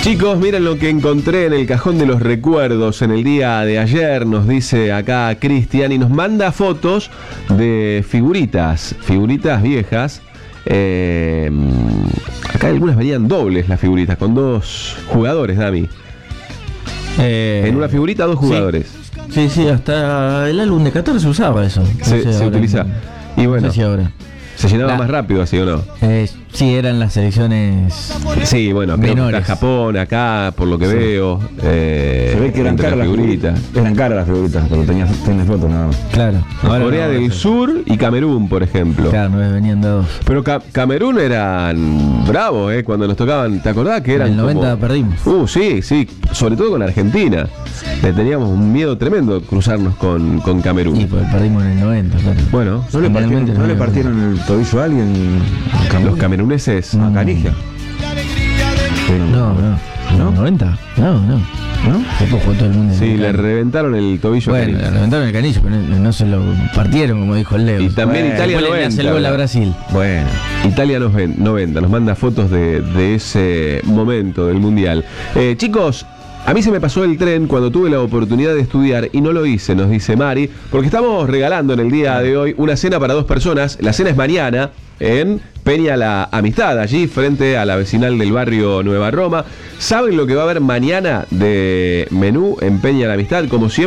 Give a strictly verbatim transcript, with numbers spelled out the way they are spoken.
Chicos, miren lo que encontré en el cajón de los recuerdos en el día de ayer, nos dice acá Cristian, y nos manda fotos de figuritas, figuritas viejas. Eh, acá algunas venían dobles las figuritas, con dos jugadores, Dami. Eh, en una figurita, dos jugadores. Sí, sí, sí, hasta el álbum de Qatar se usaba eso. Se, No sé se ahora, utiliza. Y bueno, no sé si ahora. se llenaba La- más rápido así, ¿o no? Eh, sí, eran las selecciones. Sí, bueno, creo que menores. está Japón acá, por lo que Sí. veo. Eh, Se ve que eran entre caras las las figuritas. figuritas. Eran caras las figuritas, pero tenías, tenías fotos nada más. Claro. Ahora Corea no, del ahora- Sur y Camerún, por ejemplo. Claro, no venían dados. Pero Ca- Camerún eran bravos, ¿eh? Cuando nos tocaban. ¿Te acordás que eran En el noventa como- perdimos. Uh, sí, sí. Sobre todo con Argentina. Le teníamos un miedo tremendo cruzarnos con, con Camerún. Sí, pues perdimos en el noventa, claro. Bueno, ¿No le partieron, Generalmente ¿no no le había- partieron el tobillo a alguien? los cameruneses. A Canigia. No, no. ¿No? ¿noventa? No, no. ¿No? Después jugó todo el mundo. en Sí, el le canillo. reventaron el tobillo a Bueno, le Canigia. reventaron el canillo, pero no, no se lo partieron, como dijo el Leo. Y también Bueno, Italia Después le hace el gol a noventa. Brasil. Bueno. Italia noventa, nos manda fotos de, de ese momento del Mundial. Eh, chicos, a mí se me pasó el tren cuando tuve la oportunidad de estudiar y no lo hice, nos dice Mari, porque estamos regalando en el día de hoy una cena para dos personas. La cena es mañana en Peña La Amistad, allí frente a la vecinal del barrio Nueva Roma. ¿Saben lo que va a haber mañana de menú en Peña La Amistad? Como siempre.